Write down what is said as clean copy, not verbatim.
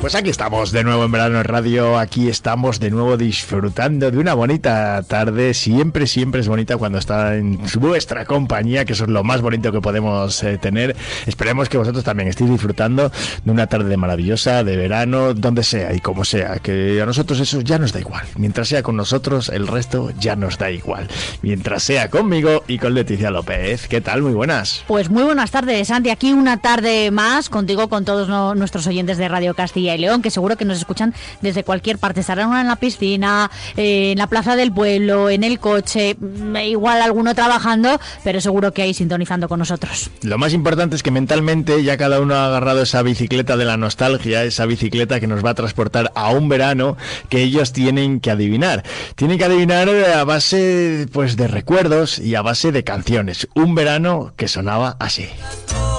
Pues aquí estamos de nuevo en Verano Radio, aquí estamos de nuevo disfrutando de una bonita tarde. Siempre es bonita cuando está en vuestra compañía, que eso es lo más bonito que podemos tener. Esperemos que vosotros también estéis disfrutando de una tarde maravillosa, de verano, donde sea y como sea, que a nosotros eso ya nos da igual. Mientras sea con nosotros, el resto ya nos da igual. Mientras sea conmigo y con Leticia López. ¿Qué tal? Muy buenas. Pues muy buenas tardes, Santi. Aquí una tarde más contigo, con todos nuestros oyentes de Radio Castilla y León, que seguro que nos escuchan desde cualquier parte. Estarán en la piscina, en la plaza del pueblo, en el coche, igual alguno trabajando, pero seguro que ahí sintonizando con nosotros. Lo más importante es que mentalmente ya cada uno ha agarrado esa bicicleta de la nostalgia, esa bicicleta que nos va a transportar a un verano que ellos tienen que adivinar. Tienen que adivinar a base pues de recuerdos y a base de canciones. Un verano que sonaba así.